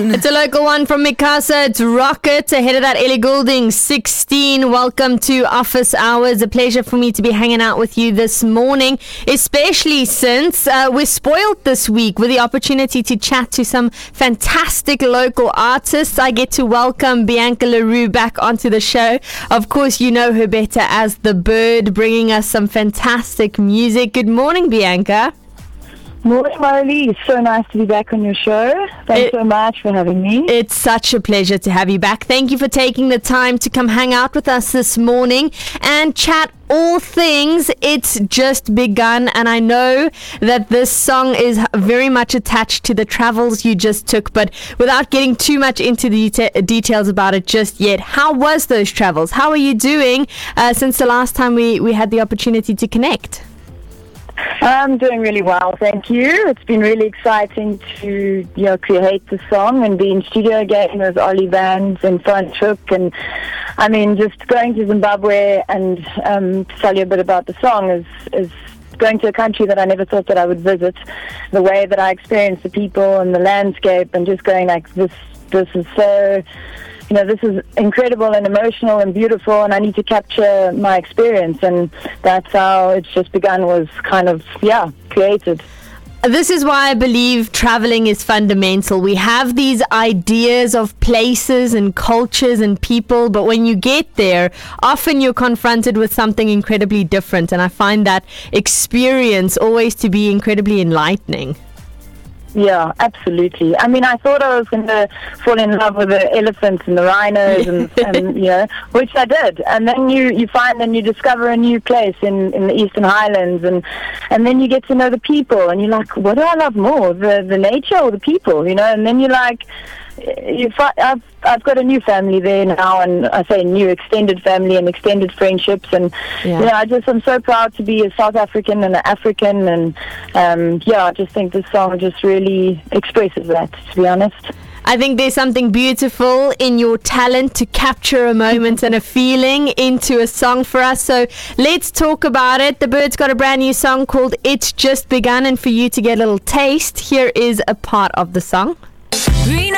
one. It's a local one from Mikasa. It's Rocket. Ahead of that, Ellie Goulding, 16. Welcome to Office Hours. A pleasure for me to be hanging out with you this morning, especially since we're spoiled this week with the opportunity to chat to some fantastic local artists. I get to welcome Bianca LaRue back onto the show. Of course, you know her better as The Bird, bringing us some fantastic music. Good morning, Bianca. Morning, Marley. It's so nice to be back on your show. Thanks so much for having me. It's such a pleasure to have you back. Thank you for taking the time to come hang out with us this morning and chat all things It's Just Begun. And I know that this song is very much attached to the travels you just took, but without getting too much into the details about it just yet, how was those travels? How are you doing since the last time we had the opportunity to connect? I'm doing really well, thank you. It's been really exciting to create the song and be in studio again with Ollie Vans and Franchuk, and I mean just going to Zimbabwe and to tell you a bit about the song is going to a country that I never thought that I would visit. The way that I experienced the people and the landscape, and just going like this is so. This is incredible and emotional and beautiful, and I need to capture my experience, and that's how It's Just Begun was kind of, created. This is why I believe traveling is fundamental. We have these ideas of places and cultures and people, but when you get there, often you're confronted with something incredibly different, and I find that experience always to be incredibly enlightening. Yeah, absolutely. I mean, I thought I was going to fall in love with the elephants and the rhinos, and which I did. And then you find and you discover a new place in the Eastern Highlands, and then you get to know the people, and you're like, what do I love more, the nature or the people? And then you're like, I've got a new family there now, and I say new extended family and extended friendships, and I'm so proud to be a South African and an African, and I just think this song just really expresses that, to be honest. I think there's something beautiful in your talent to capture a moment and a feeling into a song for us. So let's talk about it. The Bird's got a brand new song called It's Just Begun, and for you to get a little taste, here is a part of the song. Green